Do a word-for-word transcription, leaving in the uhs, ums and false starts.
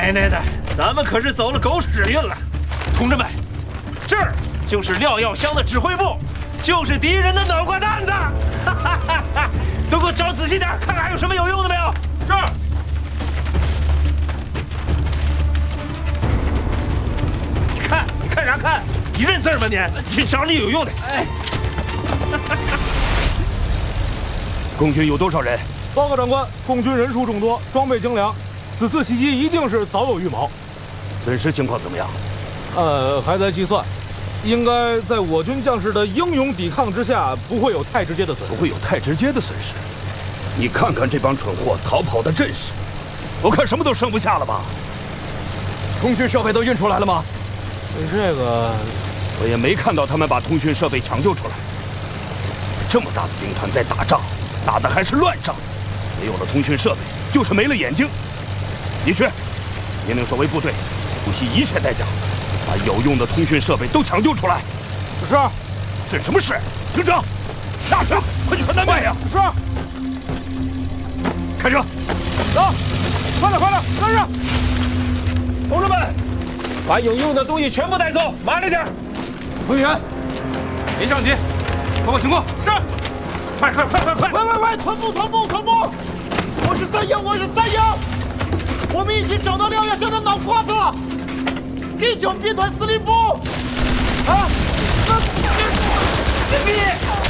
奶奶的，咱们可是走了狗屎运了！同志们，这儿就是廖耀湘的指挥部，就是敌人的脑瓜蛋子！哈哈哈哈！都给我找仔细点，看看还有什么有用的没有。是。你看，你看啥看？你认字吗你？去找你有用的。哎。 共军有多少人？ 报告长官，共军人数众多，装备精良，此次袭击一定是早有预谋。 损失情况怎么样？ 呃，还在计算，应该在我军将士的英勇抵抗之下，不会有太直接的损失。 不会有太直接的损失。你看看这帮蠢货逃跑的阵势，我看什么都剩不下了吧？通讯设备都运出来了吗？ 这个， 我也没看到他们把通讯设备抢救出来。这么大的兵团在打仗，打的还是乱仗，没有了通讯设备，就是没了眼睛。你去，命令守卫部队，不惜一切代价，把有用的通讯设备都抢救出来。 是。 是什么事？营长，下去，快去传单队呀！ 是。 开车， 走，快点，快点，跟上！ 同志们，把有用的东西全部带走，慢了点。 委员，连上级，报告情况。 是。快快快快快！ 喂喂喂，团部团部团部！我是三营，我是三营。我们已经找到廖耀湘的脑瓜子了。第九兵团司令部。啊！ 别逼！